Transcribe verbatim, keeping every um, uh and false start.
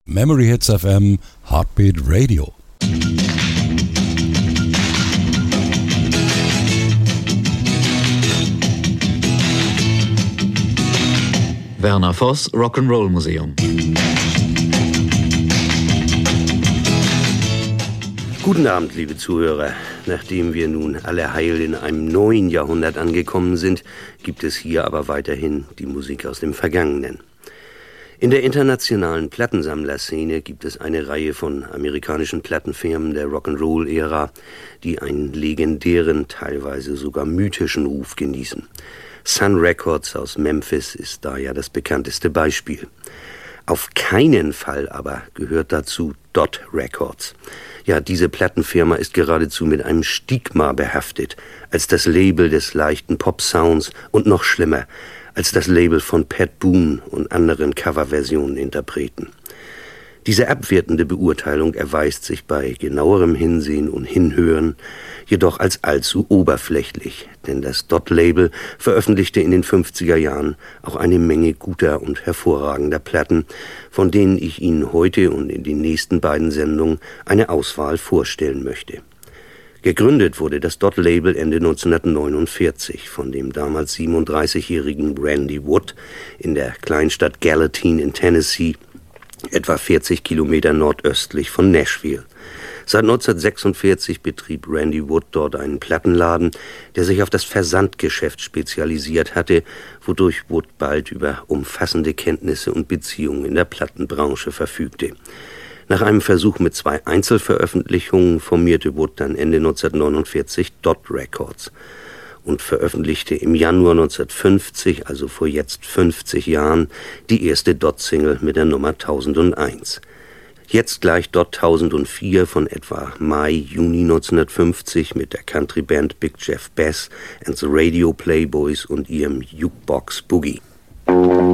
Memory Hits F M, Heartbeat Radio. Werner Voss, Rock'n'Roll Museum. Guten Abend, liebe Zuhörer. Nachdem wir nun alle heil in einem neuen Jahrhundert angekommen sind, gibt es hier aber weiterhin die Musik aus dem Vergangenen. In der internationalen Plattensammlerszene gibt es eine Reihe von amerikanischen Plattenfirmen der Rock'n'Roll-Ära, die einen legendären, teilweise sogar mythischen Ruf genießen. Sun Records aus Memphis ist da ja das bekannteste Beispiel. Auf keinen Fall aber gehört dazu Dot Records. Ja, diese Plattenfirma ist geradezu mit einem Stigma behaftet, als das Label des leichten Pop-Sounds und noch schlimmer, als das Label von Pat Boone und anderen Coverversionen-Interpreten. Diese abwertende Beurteilung erweist sich bei genauerem Hinsehen und Hinhören jedoch als allzu oberflächlich, denn das Dot-Label veröffentlichte in den fünfziger Jahren auch eine Menge guter und hervorragender Platten, von denen ich Ihnen heute und in den nächsten beiden Sendungen eine Auswahl vorstellen möchte. Gegründet wurde das Dot-Label Ende neunzehnhundertneunundvierzig von dem damals siebenunddreißigjährigen Randy Wood in der Kleinstadt Gallatin in Tennessee, etwa vierzig Kilometer nordöstlich von Nashville. Seit neunzehnhundertsechsundvierzig betrieb Randy Wood dort einen Plattenladen, der sich auf das Versandgeschäft spezialisiert hatte, wodurch Wood bald über umfassende Kenntnisse und Beziehungen in der Plattenbranche verfügte. Nach einem Versuch mit zwei Einzelveröffentlichungen formierte Wood dann Ende neunzehnhundertneunundvierzig Dot Records und veröffentlichte im Januar neunzehnhundertfünfzig, also vor jetzt fünfzig Jahren, die erste Dot-Single mit der Nummer tausendeins. Jetzt gleich Dot tausendvier von etwa Mai, Juni neunzehnhundertfünfzig mit der Countryband Big Jeff Bass and the Radio Playboys und ihrem Jukebox Boogie.